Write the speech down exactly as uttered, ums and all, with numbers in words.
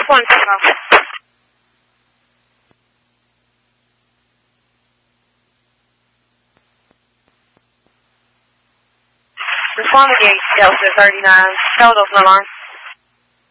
one zero. Reformagate Delta thirty-nine. Held open alarm.